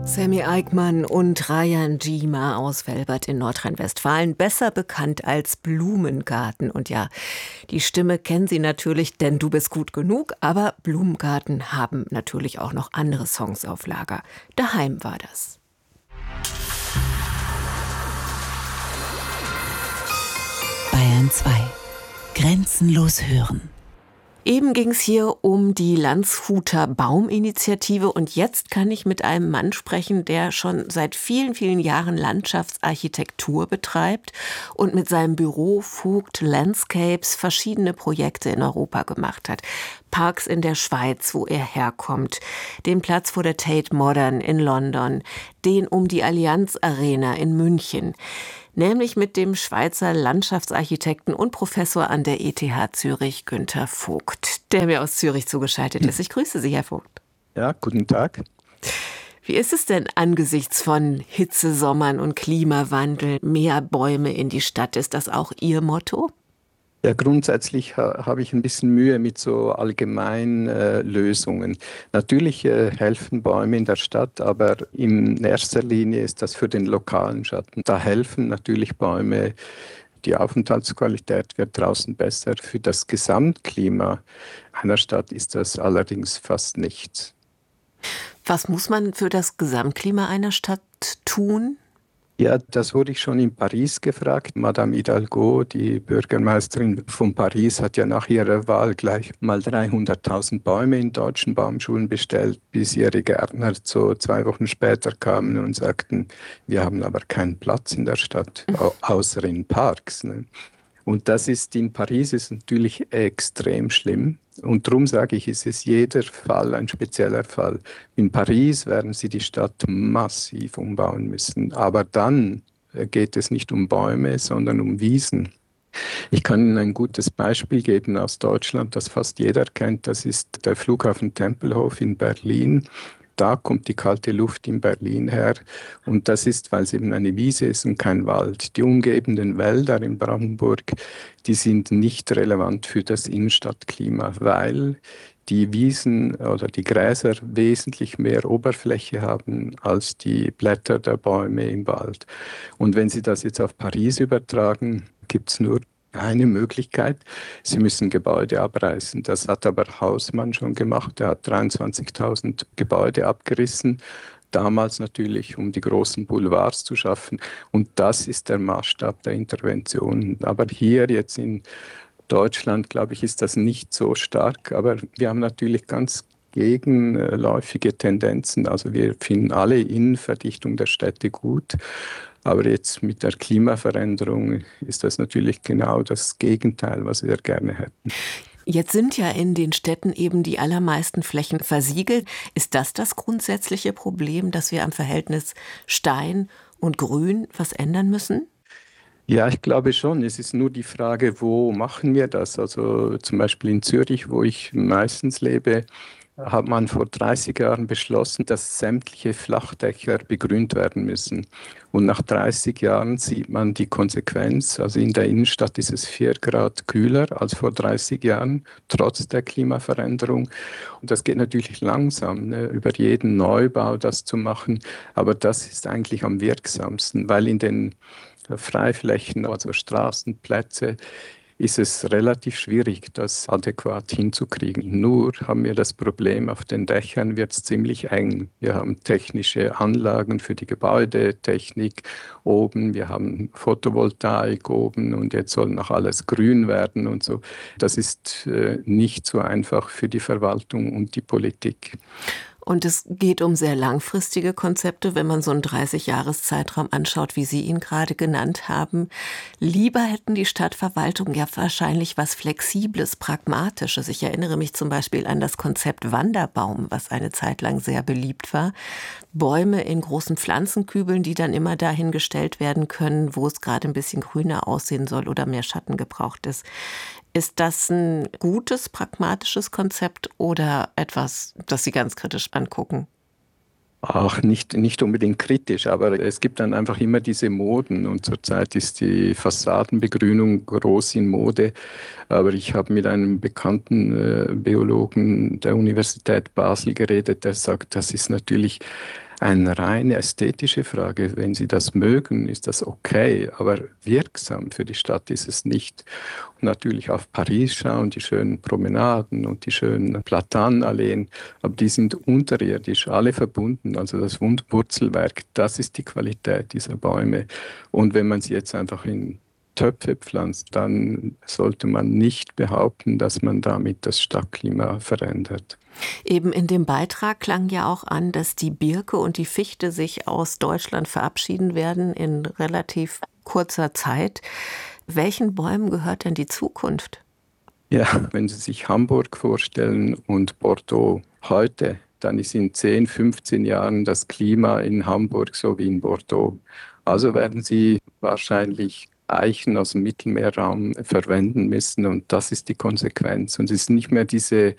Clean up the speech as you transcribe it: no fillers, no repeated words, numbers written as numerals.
Sammy Eickmann und Rayan Jima aus Velbert in Nordrhein-Westfalen, besser bekannt als Blumengarten. Und ja, die Stimme kennen Sie natürlich, denn Du bist gut genug, aber Blumengarten haben natürlich auch noch andere Songs auf Lager. Daheim war das. Bayern 2. Grenzenlos hören. Eben ging es hier um die Landshuter Bauminitiative und jetzt kann ich mit einem Mann sprechen, der schon seit vielen, vielen Jahren Landschaftsarchitektur betreibt und mit seinem Büro Vogt Landscapes verschiedene Projekte in Europa gemacht hat. Parks in der Schweiz, wo er herkommt, den Platz vor der Tate Modern in London, den um die Allianz Arena in München. Nämlich mit dem Schweizer Landschaftsarchitekten und Professor an der ETH Zürich, Günther Vogt, der mir aus Zürich zugeschaltet ist. Ich grüße Sie, Herr Vogt. Ja, guten Tag. Wie ist es denn angesichts von Hitzesommern und Klimawandel, mehr Bäume in die Stadt? Ist das auch Ihr Motto? Ja, grundsätzlich habe ich ein bisschen Mühe mit so allgemeinen Lösungen. Natürlich helfen Bäume in der Stadt, aber in erster Linie ist das für den lokalen Schatten. Da helfen natürlich Bäume. Die Aufenthaltsqualität wird draußen besser. Für das Gesamtklima einer Stadt ist das allerdings fast nichts. Was muss man für das Gesamtklima einer Stadt tun? Ja, das wurde ich schon in Paris gefragt. Madame Hidalgo, die Bürgermeisterin von Paris, hat ja nach ihrer Wahl gleich mal 300.000 Bäume in deutschen Baumschulen bestellt, bis ihre Gärtner so 2 Wochen später kamen und sagten, wir haben aber keinen Platz in der Stadt, außer in Parks. Ne? Und das ist in Paris ist natürlich extrem schlimm. Und darum sage ich, ist es jeder Fall ein spezieller Fall. In Paris werden sie die Stadt massiv umbauen müssen. Aber dann geht es nicht um Bäume, sondern um Wiesen. Ich kann Ihnen ein gutes Beispiel geben aus Deutschland, das fast jeder kennt. Das ist der Flughafen Tempelhof in Berlin. Da kommt die kalte Luft in Berlin her und das ist, weil es eben eine Wiese ist und kein Wald. Die umgebenden Wälder in Brandenburg, die sind nicht relevant für das Innenstadtklima, weil die Wiesen oder die Gräser wesentlich mehr Oberfläche haben als die Blätter der Bäume im Wald. Und wenn Sie das jetzt auf Paris übertragen, gibt es nur eine Möglichkeit, Sie müssen Gebäude abreißen. Das hat aber Haussmann schon gemacht. Er hat 23.000 Gebäude abgerissen. Damals natürlich, um die großen Boulevards zu schaffen. Und das ist der Maßstab der Intervention. Aber hier jetzt in Deutschland, glaube ich, ist das nicht so stark. Aber wir haben natürlich ganz gegenläufige Tendenzen. Also wir finden alle Innenverdichtung der Städte gut. Aber jetzt mit der Klimaveränderung ist das natürlich genau das Gegenteil, was wir gerne hätten. Jetzt sind ja in den Städten eben die allermeisten Flächen versiegelt. Ist das grundsätzliche Problem, dass wir am Verhältnis Stein und Grün was ändern müssen? Ja, ich glaube schon. Es ist nur die Frage, wo machen wir das? Also zum Beispiel in Zürich, wo ich meistens lebe, hat man vor 30 Jahren beschlossen, dass sämtliche Flachdächer begrünt werden müssen. Und nach 30 Jahren sieht man die Konsequenz. Also in der Innenstadt ist es 4 Grad kühler als vor 30 Jahren, trotz der Klimaveränderung. Und das geht natürlich langsam, ne, über jeden Neubau das zu machen. Aber das ist eigentlich am wirksamsten, weil in den Freiflächen, also Straßenplätze, ist es relativ schwierig, das adäquat hinzukriegen. Nur haben wir das Problem, auf den Dächern wird es ziemlich eng. Wir haben technische Anlagen für die Gebäudetechnik oben, wir haben Photovoltaik oben und jetzt soll noch alles grün werden und so. Das ist nicht so einfach für die Verwaltung und die Politik. Und es geht um sehr langfristige Konzepte, wenn man so einen 30-Jahres-Zeitraum anschaut, wie Sie ihn gerade genannt haben. Lieber hätten die Stadtverwaltung ja wahrscheinlich was Flexibles, Pragmatisches. Ich erinnere mich zum Beispiel an das Konzept Wanderbaum, was eine Zeit lang sehr beliebt war. Bäume in großen Pflanzenkübeln, die dann immer dahin gestellt werden können, wo es gerade ein bisschen grüner aussehen soll oder mehr Schatten gebraucht ist. Ist das ein gutes, pragmatisches Konzept oder etwas, das Sie ganz kritisch angucken? Ach, nicht unbedingt kritisch, aber es gibt dann einfach immer diese Moden und zurzeit ist die Fassadenbegrünung groß in Mode. Aber ich habe mit einem bekannten Biologen der Universität Basel geredet, der sagt, das ist natürlich eine rein ästhetische Frage. Wenn Sie das mögen, ist das okay, aber wirksam für die Stadt ist es nicht. Und natürlich auf Paris schauen, die schönen Promenaden und die schönen Platanalleen, aber die sind unterirdisch, alle verbunden. Also das Wurzelwerk, das ist die Qualität dieser Bäume. Und wenn man sie jetzt einfach in Töpfe pflanzt, dann sollte man nicht behaupten, dass man damit das Stadtklima verändert. Eben in dem Beitrag klang ja auch an, dass die Birke und die Fichte sich aus Deutschland verabschieden werden in relativ kurzer Zeit. Welchen Bäumen gehört denn die Zukunft? Ja, wenn Sie sich Hamburg vorstellen und Bordeaux heute, dann ist in 10, 15 Jahren das Klima in Hamburg so wie in Bordeaux. Also werden Sie wahrscheinlich Eichen aus dem Mittelmeerraum verwenden müssen und das ist die Konsequenz. Und es ist nicht mehr diese